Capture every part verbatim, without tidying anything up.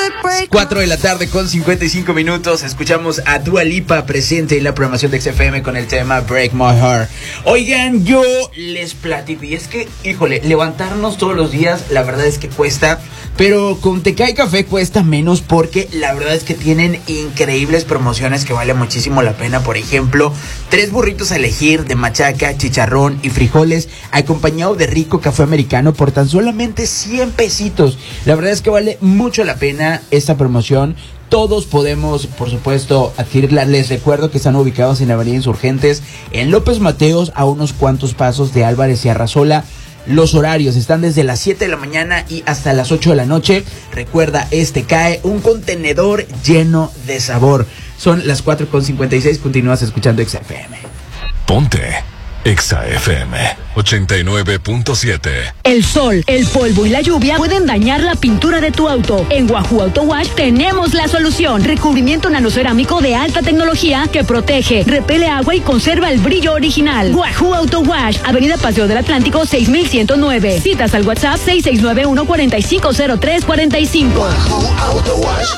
cuatro de la tarde con cincuenta y cinco minutos. Escuchamos a Dua Lipa presente en la programación de X F M con el tema Break My Heart. Oigan, yo les platico, y es que, híjole, levantarnos todos los días, la verdad es que cuesta, pero con Tecay Café cuesta menos, porque la verdad es que tienen increíbles promociones que vale muchísimo la pena. Por ejemplo, tres burritos a elegir de machaca, chicharrón y frijoles, acompañado de rico café americano por tan solamente cien pesitos. La verdad es que vale mucho la pena esta promoción. Todos podemos, por supuesto, adquirirla. Les recuerdo que están ubicados en Avenida Insurgentes, en López Mateos, a unos cuantos pasos de Álvarez y Arrasola. Los horarios están desde las siete de la mañana y hasta las ocho de la noche. Recuerda, este cae un contenedor lleno de sabor. Son las cuatro con cincuenta y seis. Continúas escuchando X F M. Ponte Exa F M ochenta y nueve punto siete. El sol, el polvo y la lluvia pueden dañar la pintura de tu auto. En Wahoo Auto Wash tenemos la solución. Recubrimiento nanocerámico de alta tecnología que protege, repele agua y conserva el brillo original. Wahoo Auto Wash, Avenida Paseo del Atlántico seis mil ciento nueve. Citas al WhatsApp seis seis nueve uno cuatro cinco cero tres cuatro cinco. Wahoo Auto Wash.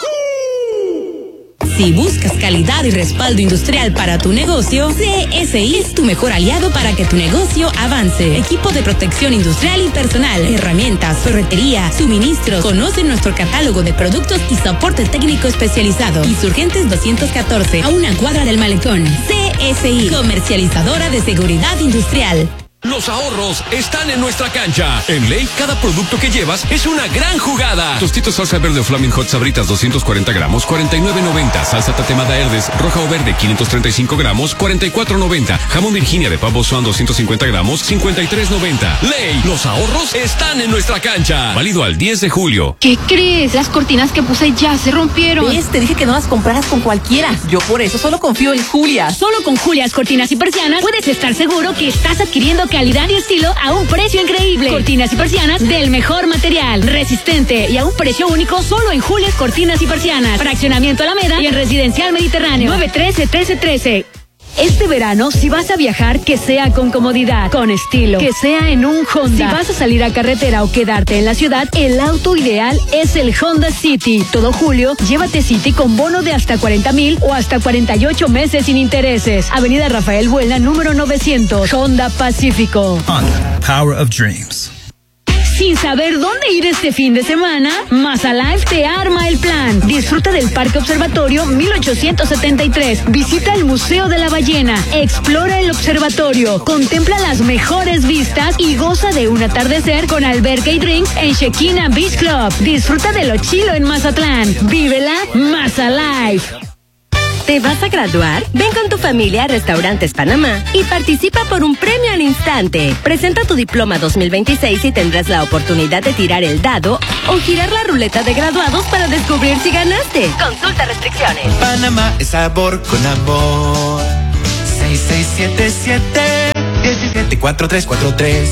Si buscas calidad y respaldo industrial para tu negocio, C S I es tu mejor aliado para que tu negocio avance. Equipo de protección industrial y personal, herramientas, ferretería, suministros. Conoce nuestro catálogo de productos y soporte técnico especializado. Insurgentes doscientos catorce, a una cuadra del Malecón. C S I, comercializadora de seguridad industrial. Los ahorros están en nuestra cancha. En Ley, cada producto que llevas es una gran jugada. Tostitos salsa verde o Flaming Hot Sabritas doscientos cuarenta gramos, cuarenta y nueve noventa. Salsa tatemada Herdes, roja o verde, quinientos treinta y cinco gramos, cuarenta y cuatro noventa. Jamón Virginia de pavo Swan doscientos cincuenta gramos, cincuenta y tres noventa. Ley, los ahorros están en nuestra cancha. Válido al diez de julio. ¿Qué crees? Las cortinas que puse ya se rompieron. ¿Ves? Te dije que no las compraras con cualquiera. Yo por eso solo confío en Julia. Solo con Julias Cortinas y Persianas puedes estar seguro que estás adquiriendo calidad y estilo a un precio increíble. Cortinas y persianas del mejor material, resistente y a un precio único solo en Julias Cortinas y Persianas. Fraccionamiento Alameda y en Residencial Mediterráneo. nueve trece trece trece. Este verano, si vas a viajar, que sea con comodidad, con estilo, que sea en un Honda. Si vas a salir a carretera o quedarte en la ciudad, el auto ideal es el Honda City. Todo julio, llévate City con bono de hasta cuarenta mil o hasta cuarenta y ocho meses sin intereses. Avenida Rafael Buelna, número novecientos. Honda Pacífico. Honda, Power of Dreams. Sin saber dónde ir este fin de semana, Mazalife te arma el plan. Disfruta del Parque Observatorio mil ochocientos setenta y tres. Visita el Museo de la Ballena. Explora el observatorio. Contempla las mejores vistas y goza de un atardecer con alberca y drinks en Shekinah Beach Club. Disfruta de lo chilo en Mazatlán. Vívela Mazalife. ¿Te vas a graduar? Ven con tu familia a Restaurantes Panamá y participa por un premio al instante. Presenta tu diploma dos mil veintiséis y tendrás la oportunidad de tirar el dado o girar la ruleta de graduados para descubrir si ganaste. Consulta restricciones. Panamá es sabor con amor. seis seis siete siete, siete cuatro tres cuatro tres.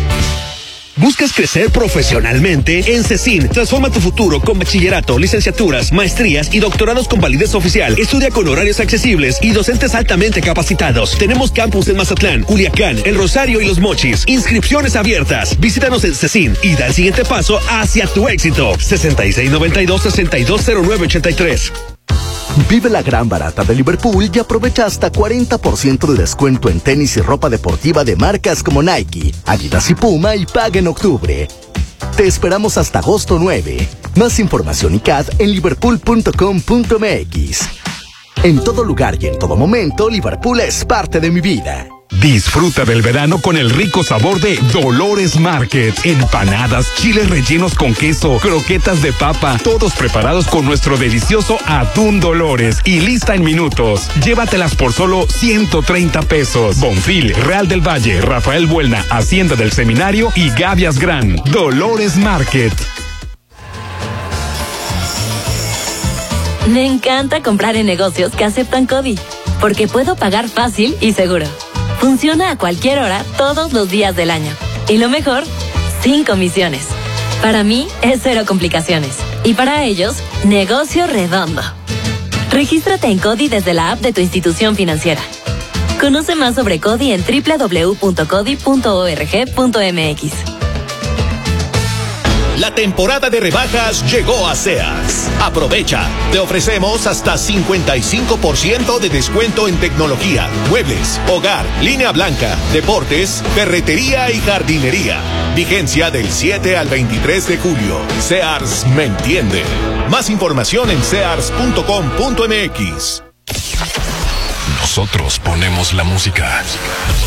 ¿Buscas crecer profesionalmente? En CECIN, transforma tu futuro con bachillerato, licenciaturas, maestrías y doctorados con validez oficial. Estudia con horarios accesibles y docentes altamente capacitados. Tenemos campus en Mazatlán, Culiacán, El Rosario y Los Mochis. Inscripciones abiertas. Visítanos en CECIN y da el siguiente paso hacia tu éxito. sesenta y seis noventa y dos, sesenta y dos cero nueve ochenta y tres. Vive la gran barata de Liverpool y aprovecha hasta cuarenta por ciento de descuento en tenis y ropa deportiva de marcas como Nike, Adidas y Puma y paga en octubre. Te esperamos hasta agosto nueve. Más información y C A D en liverpool punto com punto m x. En todo lugar y en todo momento, Liverpool es parte de mi vida. Disfruta del verano con el rico sabor de Dolores Market. Empanadas, chiles rellenos con queso, croquetas de papa, todos preparados con nuestro delicioso atún Dolores y lista en minutos. Llévatelas por solo ciento treinta pesos. Bonfil, Real del Valle, Rafael Buelna, Hacienda del Seminario y Gavias Gran. Dolores Market. Me encanta comprar en negocios que aceptan CODI, porque puedo pagar fácil y seguro. Funciona a cualquier hora, todos los días del año. Y lo mejor, sin comisiones. Para mí, es cero complicaciones. Y para ellos, negocio redondo. Regístrate en CODI desde la app de tu institución financiera. Conoce más sobre CODI en doble u doble u doble u punto codi punto org punto m x. La temporada de rebajas llegó a Sears. Aprovecha. Te ofrecemos hasta cincuenta y cinco por ciento de descuento en tecnología, muebles, hogar, línea blanca, deportes, ferretería y jardinería. Vigencia del siete al veintitrés de julio. Sears me entiende. Más información en sears punto com punto m x. Nosotros ponemos la música.